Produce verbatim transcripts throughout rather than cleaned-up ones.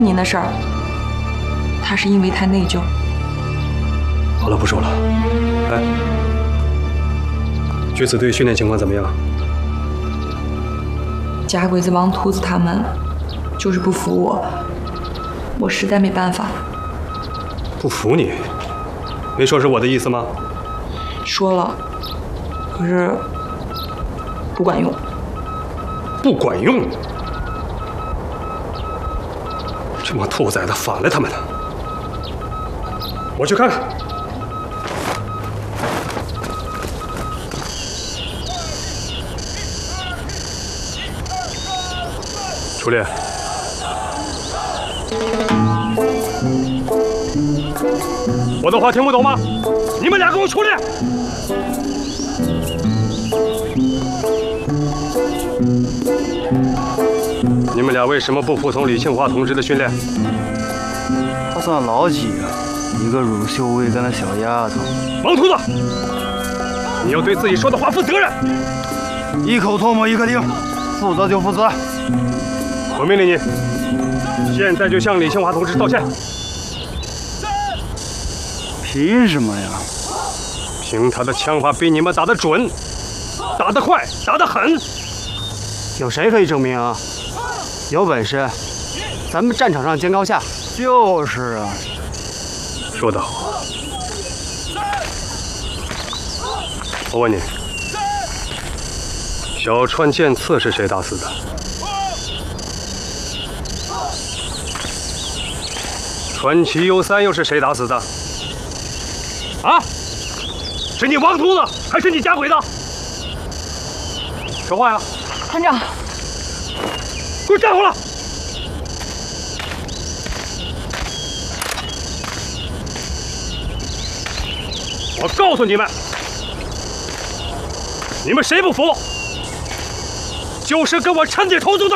你那事儿，他是因为太内疚。 好了，不说了。哎，决子队训练情况怎么样？ 假鬼子、王秃子他们就是不服我，我实在没办法。 不服你？没说是我的意思吗？ 说了，可是不管用。 不管用？这帮兔崽子反了他们了！我去看看。出列。我的话听不懂吗？你们俩给我出列！你们俩为什么不服从李庆华同志的训练？ 他算老几啊？一个乳臭未干的小丫头。 王秃子，你要对自己说的话负责任。 一口唾沫一颗钉，负责就负责。 我命令你，现在就向李庆华同志道歉。 凭什么呀？ 凭他的枪法比你们打得准，打得快，打得狠。 有谁可以证明啊？有本事，咱们战场上见高下。 就是啊。 说得好。我问你，小川剑次是谁打死的？川崎优三又是谁打死的？啊？是你王秃子，还是你假鬼子？说话呀！ 团长， 给我站好了！我告诉你们，你们谁不服，就是跟我陈姐头作对！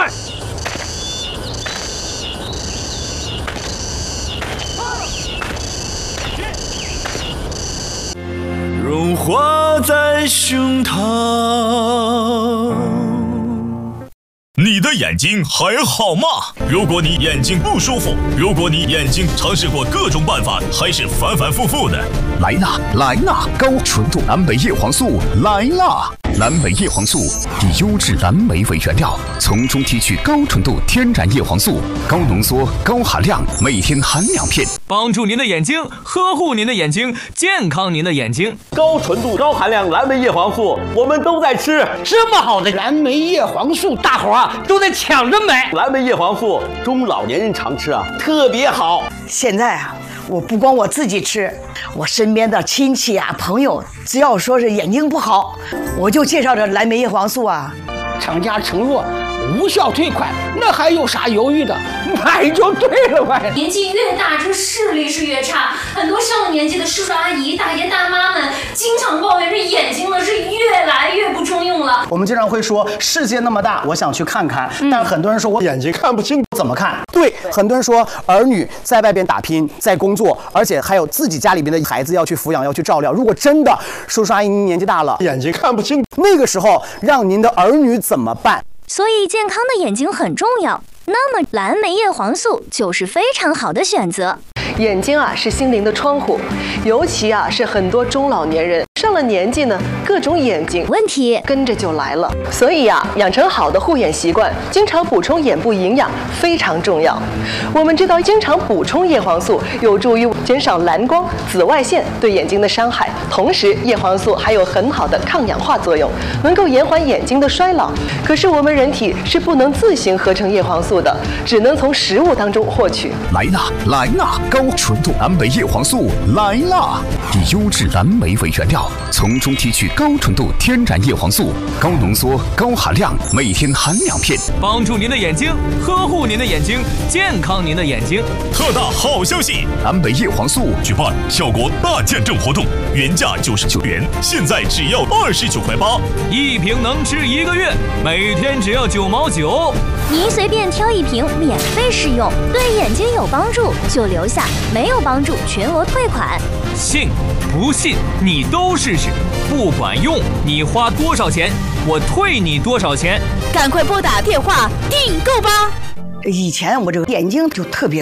融化在胸膛。你的眼睛还好吗？如果你眼睛不舒服，如果你眼睛尝试过各种办法，还是反反复复的， 来啦来啦，高纯度蓝莓叶黄素来啦！蓝莓叶黄素以优质蓝莓为原料，从中提取高纯度天然叶黄素，高浓缩、高含量，每天含两片， 帮助您的眼睛，呵护您的眼睛，健康您的眼睛。 高纯度、高含量蓝莓叶黄素，我们都在吃。 这么好的蓝莓叶黄素，大伙啊都在抢着买。 蓝莓叶黄素，中老年人常吃啊，特别好。 现在啊，我不光我自己吃，我身边的亲戚啊、朋友，只要说是眼睛不好，我就介绍这蓝莓叶黄素啊。 厂家承诺无效退款，那还有啥犹豫的？买就对了呗。 年纪越大，这视力是越差。很多上了年纪的叔叔阿姨、大爷大妈们，经常抱怨这眼睛呢是越来越不中用了。 我们经常会说，世界那么大，我想去看看。嗯、但很多人说我眼睛看不清，怎么看？对，很多人说儿女在外边打拼，在工作，而且还有自己家里边的孩子要去抚养，要去照料。如果真的叔叔阿姨您年纪大了，眼睛看不清，那个时候让您的儿女怎么办？ 所以健康的眼睛很重要，那么蓝莓叶黄素就是非常好的选择。 眼睛啊是心灵的窗户，尤其啊是很多中老年人上了年纪呢，各种眼睛问题跟着就来了。所以啊，养成好的护眼习惯，经常补充眼部营养非常重要。我们知道，经常补充叶黄素有助于减少蓝光、紫外线对眼睛的伤害，同时叶黄素还有很好的抗氧化作用，能够延缓眼睛的衰老。可是我们人体是不能自行合成叶黄素的，只能从食物当中获取。 来啦来啦，高纯度蓝莓叶黄素来啦！以优质蓝莓为原料，从中提取高纯度天然叶黄素，高浓缩、高含量，每天含两片， 帮助您的眼睛，呵护您的眼睛，健康您的眼睛。 特大好消息！ 蓝莓叶黄素举办效果大见证活动，原价九十九元，现在只要二十九块八， 一瓶能吃一个月，每天只要九毛九。 您随便挑一瓶，免费试用，对眼睛有帮助就留下，没有帮助全额退款。 信不信你都试试，不管用你花多少钱，我退你多少钱。 赶快拨打电话订购吧。 以前我这个眼睛就特别